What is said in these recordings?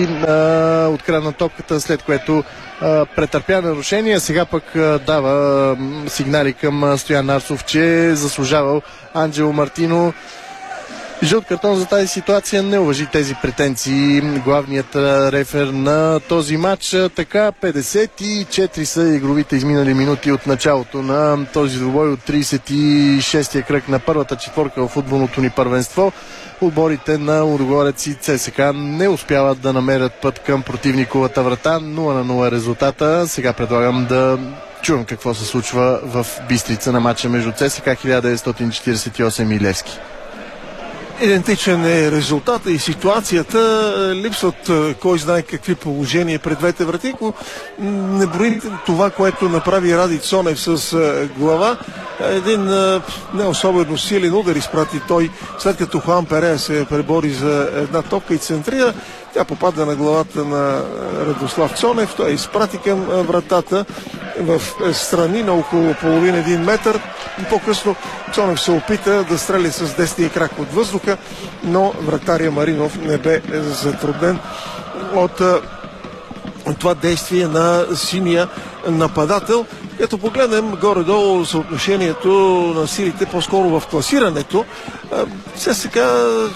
и открадна топката, след което претърпя нарушение. Сега пък дава сигнали към Стоян Арсов, че е заслужавал Анджело Мартино жълт картон за тази ситуация. Не уважи тези претенции главният рефер на този матч. Така 54 са игровите изминали минути от началото на този двубой, от 36-я кръг на първата четворка в футболното ни първенство. Отборите на Лудогорец и ЦСКА не успяват да намерят път към противниковата врата. 0-0 резултата. Сега предлагам да чуем какво се случва в Бистрица на матча между ЦСКА 1948 и Левски. Идентичен е резултата и ситуацията. Липсват кой знае какви положения пред двете врати. Ако не броим това, което направи Ради Цонев с глава, един не особено силен удар изпрати той, след като Хуан Перея се пребори за една топка и центрира. Тя попада на главата на Радослав Цонев. Той изпрати към вратата в страни на около половин един метър. По-късно Цонев се опита да стреля с десния крак от въздуха, но вратаря Маринов не бе затруднен от това действие на синия нападател. Като погледнем горе-долу съотношението на силите, по-скоро в класирането, ЦСКА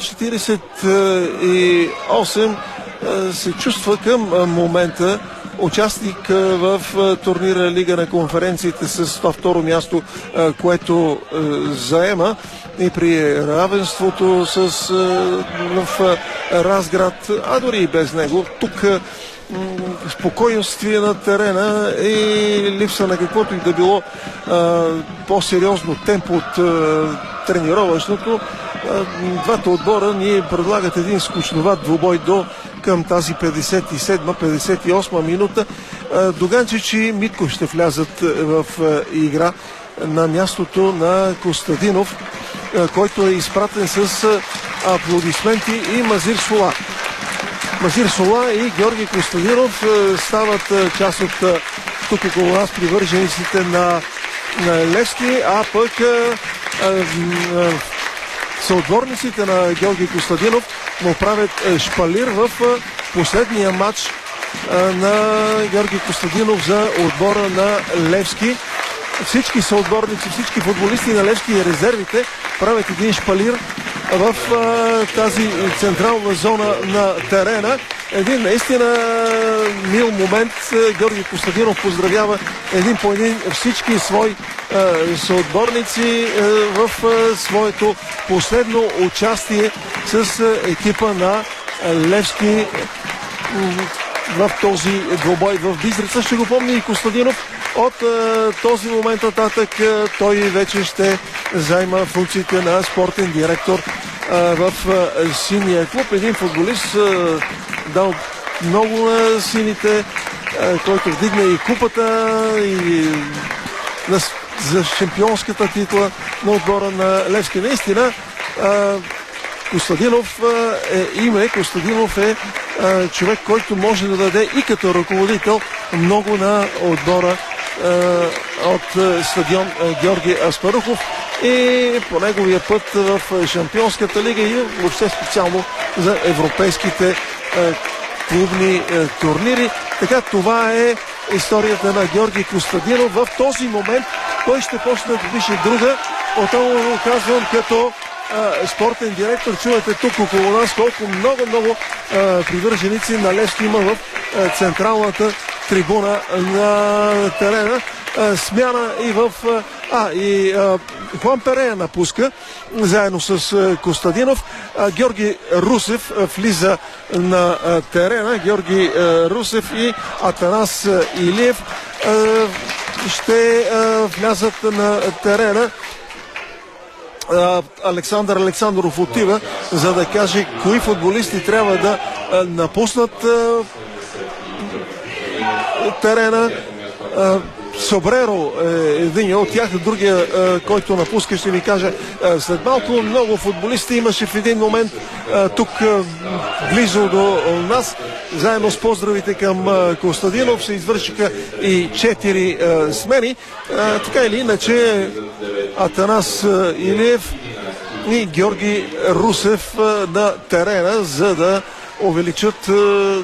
48 се чувства към момента участник в турнира Лига на конференциите с това второ място, което заема, и при равенството в Разград, а дори и без него. Тук спокойствие на терена и липса на каквото и да било по-сериозно темпо от тренировъчното. Двата отбора ни предлагат един скучноват двубой към тази 57-58 минута. Доганчич и Митков ще влязат в игра на мястото на Костадинов, който е изпратен с аплодисменти, и Мазир Сола. Мазир Сола и Георги Костадинов стават част от тук около нас привържениците на Левски, а пък съотборниците на Георги Костадинов му правят шпалир в последния матч на Георги Костадинов за отбора на Левски. Всички съотборници, всички футболисти на Левски и резервите правят един шпалир в тази централна зона на терена. Един наистина мил момент. Георги Костадинов поздравява един по един всички свои съотборници в своето последно участие с екипа на Левски в този двубой в Бистрица. Ще го помни и Костадинов. От този момент нататък той вече ще заема функциите на спортен директор в синия клуб. Един футболист дал много на сините, който вдигна и купата и за шампионската титла на отбора на Левски. Наистина Костадинов е име, Костадинов е човек, който може да даде и като ръководител много на отбора от стадион Георги Аспарухов и по неговия път в Шампионската лига и въобще специално за европейските клубни турнири. Така, това е историята на Георги Костадинов. В този момент той ще почне да пише друга. Отново го казвам като спортен директор. Чувате тук около нас колко много привърженици на Левски има в централната трибуна на терена. Смяна и в Хуан Перея напуска заедно с Костадинов. Георги Русев влиза на терена. Георги Русев и Атанас Илиев ще влязат на терена. Александър Александров отива, за да каже кои футболисти трябва да напуснат терена. Собреро е един от тях, другия, който напуска, ще ви кажа след малко. Много футболисти имаше в един момент тук близо до нас. Заедно с поздравите към Костадинов се извършиха и 4 смени. Така или иначе Атанас Илиев и Георги Русев на терена, за да увеличат